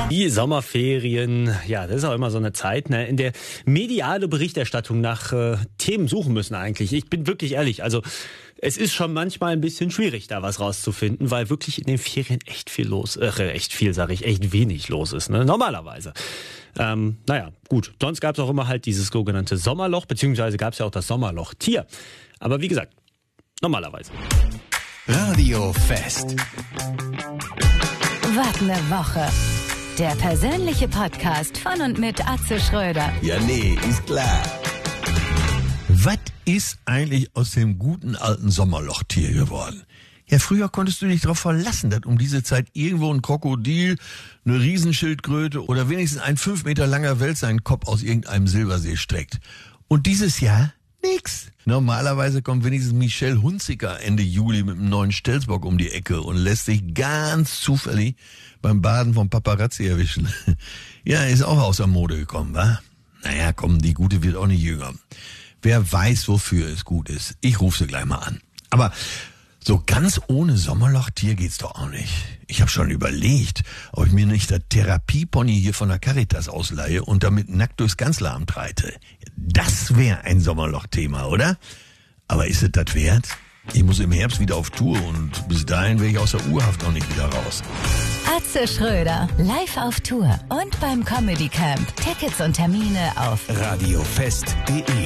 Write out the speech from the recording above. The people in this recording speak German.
Die Sommerferien, ja, das ist auch immer so eine Zeit, ne, in der mediale Berichterstattung nach Themen suchen müssen eigentlich. Ich bin wirklich ehrlich, also es ist schon manchmal ein bisschen schwierig, da was rauszufinden, weil wirklich in den Ferien echt wenig los ist, ne, normalerweise. Naja, gut, sonst gab es auch immer halt dieses sogenannte Sommerloch, beziehungsweise gab es ja auch das Sommerloch-Tier. Aber wie gesagt, normalerweise. Radio Fest. Was eine Woche. Der persönliche Podcast von und mit Atze Schröder. Ja, nee, ist klar. Was ist eigentlich aus dem guten alten Sommerlochtier geworden? Ja, früher konntest du dich darauf verlassen, dass um diese Zeit irgendwo ein Krokodil, eine Riesenschildkröte oder wenigstens ein 5 Meter langer Wels seinen Kopf aus irgendeinem Silbersee streckt. Und dieses Jahr nix. Normalerweise kommt wenigstens Michelle Hunziker Ende Juli mit einem neuen Stelzbock um die Ecke und lässt sich ganz zufällig beim Baden vom Paparazzi erwischen. Ja, ist auch aus der Mode gekommen, wa? Naja, komm, die Gute wird auch nicht jünger. Wer weiß, wofür es gut ist. Ich rufe sie gleich mal an. Aber so ganz ohne Sommerlochtier geht's doch auch nicht. Ich habe schon überlegt, ob ich mir nicht das Therapiepony hier von der Caritas ausleihe und damit nackt durchs Kanzleramt reite. Das wäre ein Sommerloch-Thema, oder? Aber ist es das wert? Ich muss im Herbst wieder auf Tour und bis dahin wäre ich aus der Urhaft noch nicht wieder raus. Atze Schröder, live auf Tour und beim Comedy Camp. Tickets und Termine auf radiofest.de